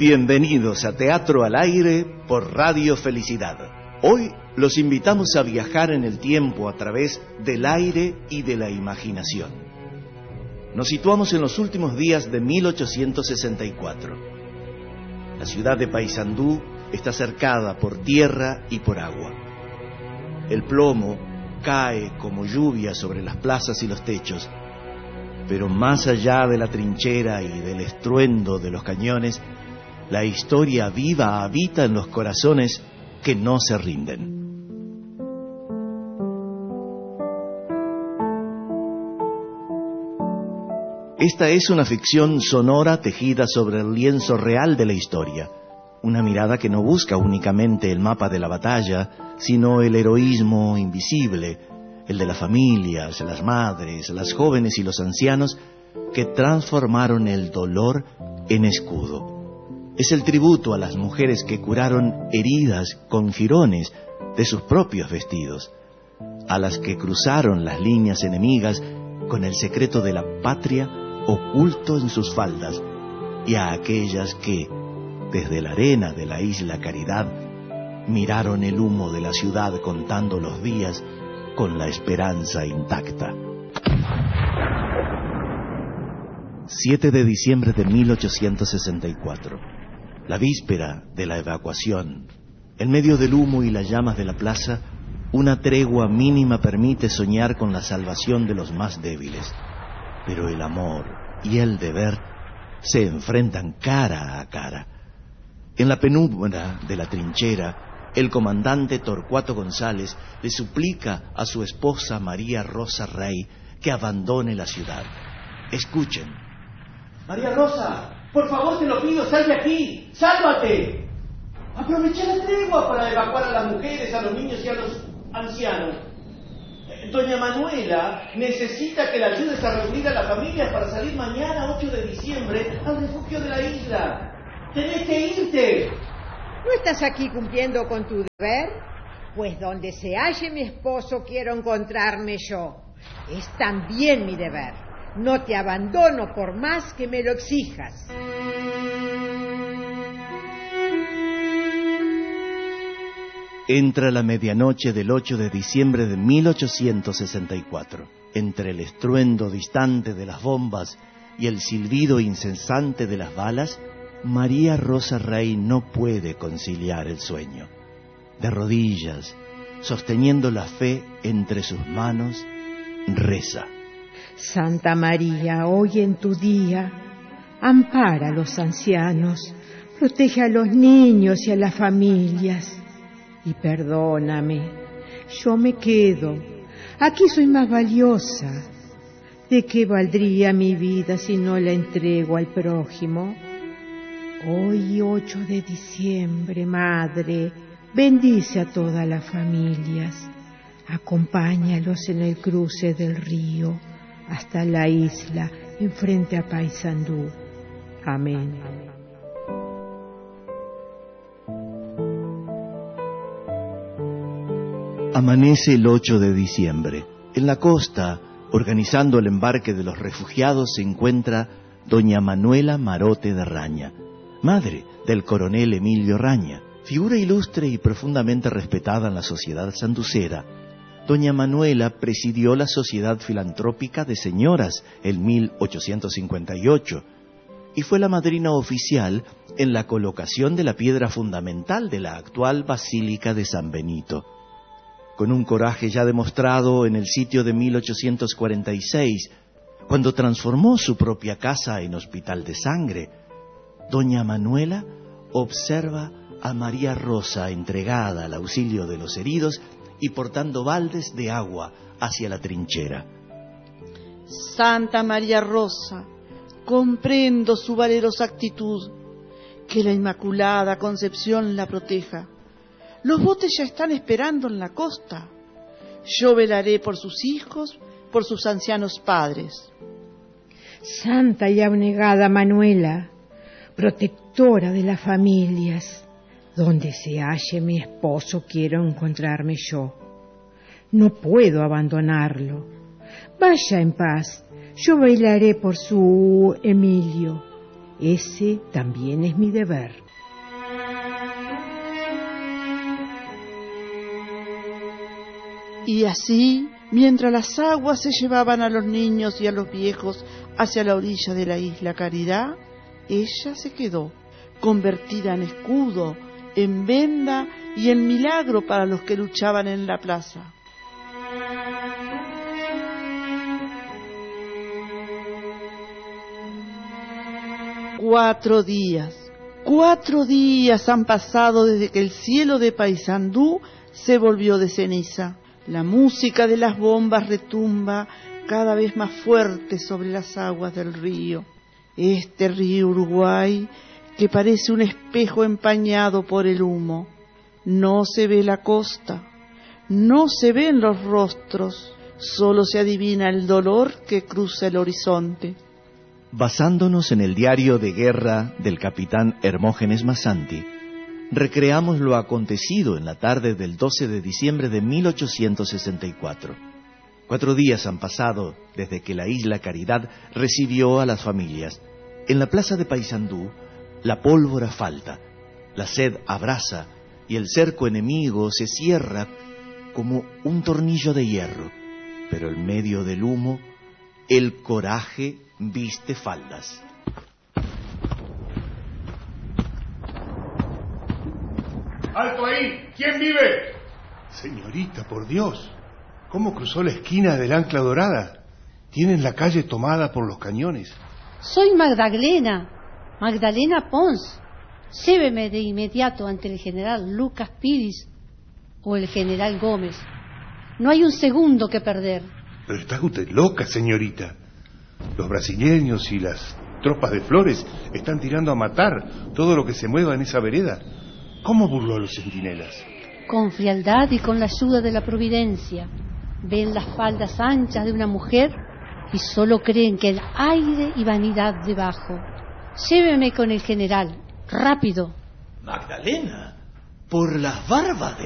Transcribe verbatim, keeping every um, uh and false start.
Bienvenidos a Teatro al Aire por Radio Felicidad. Hoy los invitamos a viajar en el tiempo a través del aire y de la imaginación. Nos situamos en los últimos días de mil ochocientos sesenta y cuatro. La ciudad de Paysandú está cercada por tierra y por agua. El plomo cae como lluvia sobre las plazas y los techos, pero más allá de la trinchera y del estruendo de los cañones, la historia viva habita en los corazones que no se rinden. Esta es una ficción sonora tejida sobre el lienzo real de la historia. Una mirada que no busca únicamente el mapa de la batalla, sino el heroísmo invisible, el de las familias, las madres, las jóvenes y los ancianos que transformaron el dolor en escudo. Es el tributo a las mujeres que curaron heridas con jirones de sus propios vestidos, a las que cruzaron las líneas enemigas con el secreto de la patria oculto en sus faldas, y a aquellas que, desde la arena de la isla Caridad, miraron el humo de la ciudad contando los días con la esperanza intacta. siete de diciembre de mil ochocientos sesenta y cuatro. La víspera de la evacuación. En medio del humo y las llamas de la plaza, una tregua mínima permite soñar con la salvación de los más débiles. Pero el amor y el deber se enfrentan cara a cara. En la penumbra de la trinchera, el comandante Torcuato González le suplica a su esposa María Rosa Rey que abandone la ciudad. Escuchen. María Rosa, por favor te lo pido, sal de aquí, sálvate. Aprovecha la tregua para evacuar a las mujeres, a los niños y a los ancianos. Doña Manuela necesita que la ayudes a reunir a la familia para salir mañana, ocho de diciembre, al refugio de la isla. Tenés que irte. ¿No estás aquí cumpliendo con tu deber? Pues donde se halle mi esposo quiero encontrarme yo. Es también mi deber. No te abandono por más que me lo exijas. Entra la medianoche del ocho de diciembre de mil ochocientos sesenta y cuatro. Entre el estruendo distante de las bombas y el silbido incesante de las balas, María Rosa Rey no puede conciliar el sueño. De rodillas, sosteniendo la fe entre sus manos, reza. Santa María, hoy en tu día, ampara a los ancianos, protege a los niños y a las familias. Y perdóname, yo me quedo, aquí soy más valiosa. ¿De qué valdría mi vida si no la entrego al prójimo? Hoy, ocho de diciembre, Madre, bendice a todas las familias. Acompáñalos en el cruce del río hasta la isla, enfrente a Paysandú. Amén. Amanece el ocho de diciembre. En la costa, organizando el embarque de los refugiados, se encuentra doña Manuela Marote de Raña, madre del coronel Emilio Raña, figura ilustre y profundamente respetada en la sociedad sanducera. Doña Manuela presidió la Sociedad Filantrópica de Señoras en mil ochocientos cincuenta y ocho y fue la madrina oficial en la colocación de la piedra fundamental de la actual Basílica de San Benito. Con un coraje ya demostrado en el sitio de mil ochocientos cuarenta y seis, cuando transformó su propia casa en hospital de sangre, doña Manuela observa a María Rosa entregada al auxilio de los heridos y portando baldes de agua hacia la trinchera. Santa María Rosa, comprendo su valerosa actitud, que la Inmaculada Concepción la proteja. Los botes ya están esperando en la costa. Yo velaré por sus hijos, por sus ancianos padres. Santa y abnegada Manuela, protectora de las familias, donde se halle mi esposo quiero encontrarme yo. No puedo abandonarlo. Vaya en paz, yo bailaré por su Emilio. Ese también es mi deber. Y así, mientras las aguas se llevaban a los niños y a los viejos hacia la orilla de la isla Caridad, ella se quedó, convertida en escudo, en venda y en milagro para los que luchaban en la plaza. Cuatro días, cuatro días han pasado desde que el cielo de Paysandú se volvió de ceniza. La música de las bombas retumba cada vez más fuerte sobre las aguas del río. Este río Uruguay, que parece un espejo empañado por el humo. No se ve la costa, no se ven los rostros, solo se adivina el dolor que cruza el horizonte. Basándonos en el diario de guerra del capitán Hermógenes Massanti, recreamos lo acontecido en la tarde del doce de diciembre de mil ochocientos sesenta y cuatro. Cuatro días han pasado desde que la isla Caridad recibió a las familias. En la plaza de Paysandú, la pólvora falta, la sed abraza y el cerco enemigo se cierra como un tornillo de hierro. Pero en medio del humo, el coraje viste faldas. ¡Alto ahí! ¿Quién vive? Señorita, por Dios, ¿cómo cruzó la esquina del Ancla Dorada? Tienen la calle tomada por los cañones. Soy Magdalena, Magdalena Pons. Lléveme de inmediato ante el general Lucas Piris o el general Gómez. No hay un segundo que perder. Pero está usted loca, señorita. Los brasileños y las tropas de Flores están tirando a matar todo lo que se mueva en esa vereda. ¿Cómo burló a los centinelas? Con frialdad y con la ayuda de la providencia. Ven las faldas anchas de una mujer y solo creen que el aire y vanidad debajo. Lléveme con el general, rápido. Magdalena, por las barbas de